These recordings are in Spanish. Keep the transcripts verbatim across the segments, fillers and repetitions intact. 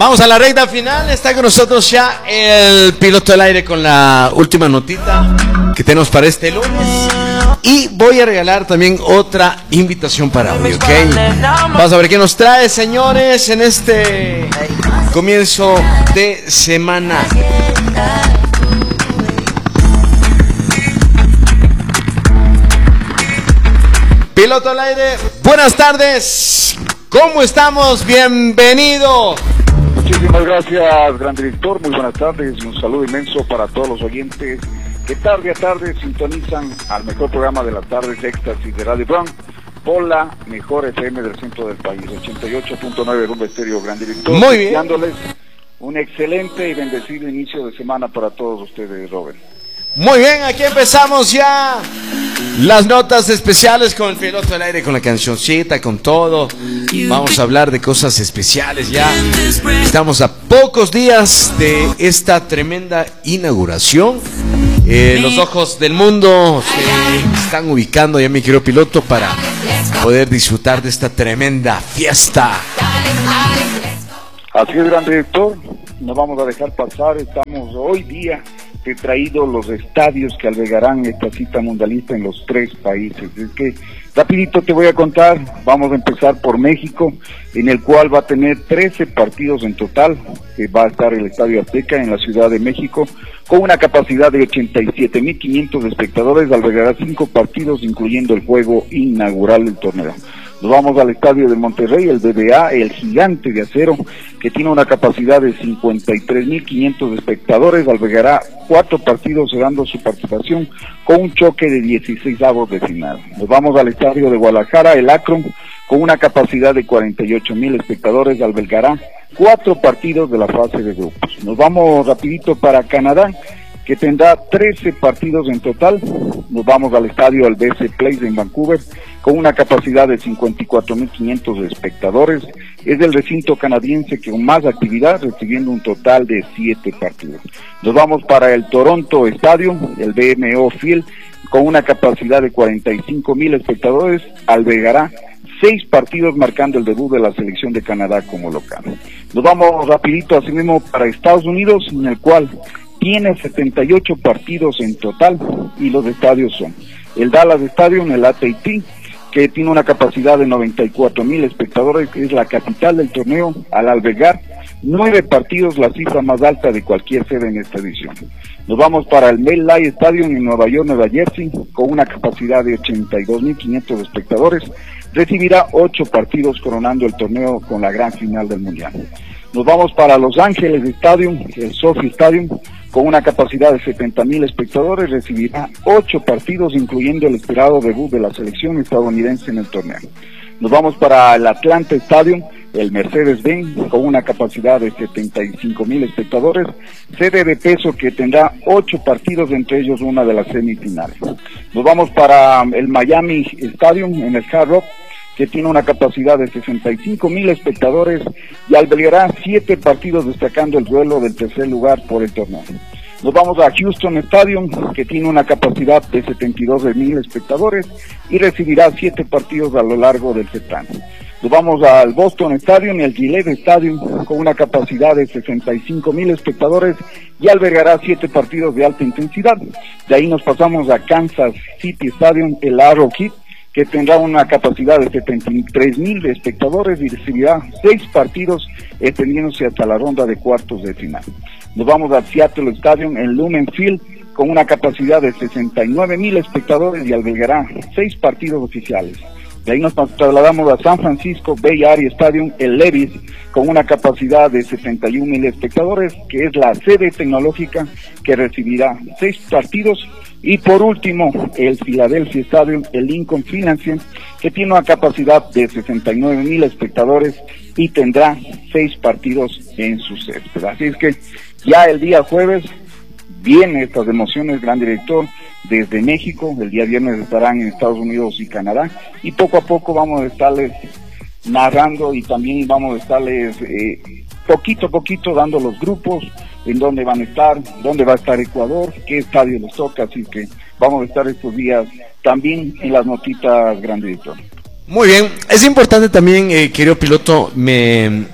Vamos a la recta final. Está con nosotros ya el piloto del aire con la última notita que tenemos para este lunes. Y voy a regalar también otra invitación para hoy, ¿ok? Vamos a ver qué nos trae, señores, en este comienzo de semana. Piloto al aire, buenas tardes. ¿Cómo estamos? Bienvenido. Muchísimas gracias, gran director. Muy buenas tardes. Un saludo inmenso para todos los oyentes que tarde a tarde sintonizan al mejor programa de las tardes, Éxtasis de Radio Brown, por la mejor F M del centro del país, ochenta y ocho punto nueve Rumba Estéreo, gran director. Muy bien. Deseándoles un excelente y bendecido inicio de semana para todos ustedes, Robert. Muy bien, aquí empezamos ya las notas especiales con el piloto del aire, con la cancioncita, con todo. Vamos a hablar de cosas especiales ya. Estamos a pocos días de esta tremenda inauguración. Eh, los ojos del mundo se están ubicando ya, mi querido piloto, para poder disfrutar de esta tremenda fiesta. Así es, gran director. No vamos a dejar pasar. Estamos hoy día he traído los estadios que albergarán esta cita mundialista en los tres países. Es que rapidito te voy a contar. Vamos a empezar por México, en el cual va a tener trece partidos en total. Que va a estar el Estadio Azteca en la Ciudad de México, con una capacidad de ochenta y siete mil quinientos espectadores. Albergará cinco partidos, incluyendo el juego inaugural del torneo. Nos vamos al estadio de Monterrey, el B B A, el Gigante de Acero, que tiene una capacidad de cincuenta y tres mil quinientos espectadores. Albergará cuatro partidos, cerrando su participación con un choque de dieciséis avos de final. Nos vamos al estadio de Guadalajara, el Akron, con una capacidad de cuarenta y ocho mil espectadores. Albergará cuatro partidos de la fase de grupos. Nos vamos rapidito para Canadá, que tendrá trece partidos en total. Nos vamos al estadio al B C Place en Vancouver, con una capacidad de cincuenta y cuatro mil quinientos espectadores. Es el recinto canadiense que con más actividad, recibiendo un total de siete partidos. Nos vamos para el Toronto Stadium, el B M O Field, con una capacidad de cuarenta y cinco mil espectadores. Albergará seis partidos, marcando el debut de la selección de Canadá como local. Nos vamos rapidito así mismo para Estados Unidos, en el cual tiene setenta y ocho partidos en total, y los estadios son el Dallas Stadium, el A T and T, que tiene una capacidad de noventa y cuatro mil espectadores, que es la capital del torneo, al albergar nueve partidos, la cifra más alta de cualquier sede en esta edición. Nos vamos para el MetLife Stadium en Nueva York, Nueva Jersey, con una capacidad de ochenta y dos mil quinientos espectadores. Recibirá ocho partidos, coronando el torneo con la gran final del Mundial. Nos vamos para Los Ángeles Stadium, el SoFi Stadium, con una capacidad de setenta mil espectadores. Recibirá ocho partidos, incluyendo el esperado debut de la selección estadounidense en el torneo. Nos vamos para el Atlanta Stadium, el Mercedes-Benz, con una capacidad de setenta y cinco mil espectadores, sede de peso que tendrá ocho partidos, entre ellos una de las semifinales. Nos vamos para el Miami Stadium, en el Hard Rock, que tiene una capacidad de sesenta y cinco mil espectadores y albergará siete partidos, destacando el duelo del tercer lugar por el torneo. Nos vamos a Houston Stadium, que tiene una capacidad de setenta y dos mil espectadores y recibirá siete partidos a lo largo del certamen. Nos vamos al Boston Stadium, el Gillette Stadium, con una capacidad de sesenta y cinco mil espectadores y albergará siete partidos de alta intensidad. De ahí nos pasamos a Kansas City Stadium, el Arrowhead, que tendrá una capacidad de setenta y tres mil espectadores y recibirá seis partidos, extendiéndose hasta la ronda de cuartos de final. Nos vamos al Seattle Stadium, en Lumen Field, con una capacidad de sesenta y nueve mil espectadores y albergará seis partidos oficiales. De ahí nos trasladamos a San Francisco Bay Area Stadium, el Levi's, con una capacidad de setenta y un mil espectadores, que es la sede tecnológica que recibirá seis partidos. Y por último, el Philadelphia Stadium, el Lincoln Financial, que tiene una capacidad de sesenta y nueve mil espectadores y tendrá seis partidos en su césped. Así es que ya el día jueves vienen estas emociones, gran director, desde México. El día viernes estarán en Estados Unidos y Canadá, y poco a poco vamos a estarles narrando y también vamos a estarles eh, poquito a poquito dando los grupos, en dónde van a estar, dónde va a estar Ecuador, qué estadio les toca. Así que vamos a estar estos días también en las notitas, gran director. Muy bien, es importante también, eh, querido piloto, me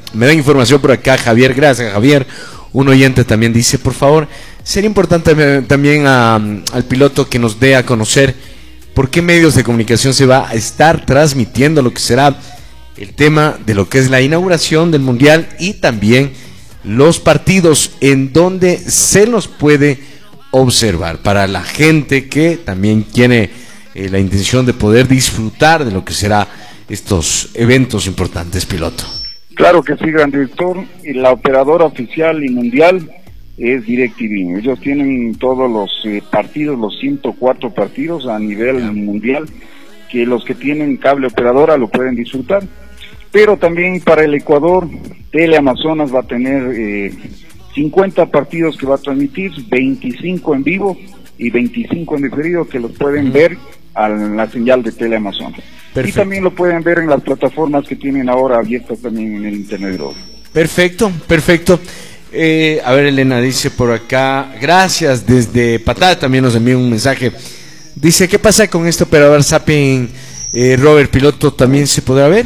me da información por acá Javier, gracias Javier. Un oyente también dice, por favor, sería importante también a, al piloto que nos dé a conocer por qué medios de comunicación se va a estar transmitiendo lo que será el tema de lo que es la inauguración del Mundial y también los partidos en donde se nos puede observar para la gente que también tiene eh, la intención de poder disfrutar de lo que será estos eventos importantes, piloto. Claro que sí, gran director. Y la operadora oficial y mundial es DirecTV. Ellos tienen todos los eh, partidos, los ciento cuatro partidos a nivel yeah. mundial, que los que tienen cable operadora lo pueden disfrutar. Pero también para el Ecuador, Teleamazonas va a tener eh, cincuenta partidos que va a transmitir, veinticinco en vivo y veinticinco en diferido, que los pueden uh-huh. ver a la señal de Teleamazonas. Perfecto. Y también lo pueden ver en las plataformas que tienen ahora abiertas también en el internet. Perfecto, perfecto. Eh, a ver, Elena dice por acá, gracias, desde Patá también nos envía un mensaje. Dice, ¿qué pasa con este operador Zapping, eh, Robert Piloto? ¿También se podrá ver?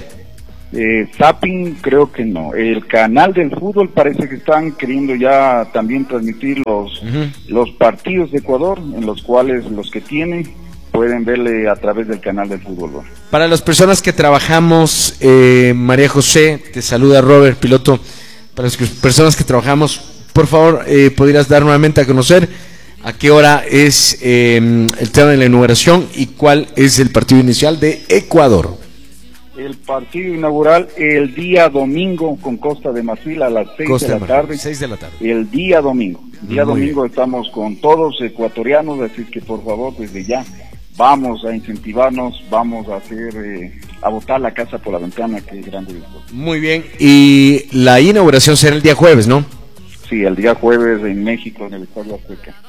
Eh, Zapping creo que no. El canal del fútbol parece que están queriendo ya también transmitir los, uh-huh. los partidos de Ecuador, en los cuales los que tienen pueden verle a través del canal del fútbol. ¿No? Para las personas que trabajamos, eh, María José, te saluda Robert Piloto. Para las personas que trabajamos, por favor, eh, podrías dar nuevamente a conocer a qué hora es eh, el tema de la inauguración y cuál es el partido inicial de Ecuador. El partido inaugural el día domingo con Costa de Marfil a las seis de la tarde. seis de la tarde. El día domingo. El día Muy domingo bien. Estamos con todos ecuatorianos, así que por favor desde ya vamos a incentivarnos, vamos a hacer, eh, a botar la casa por la ventana, que es grande. Muy bien, y la inauguración será el día jueves, ¿no? Sí, el día jueves en México, en el Estadio Azteca.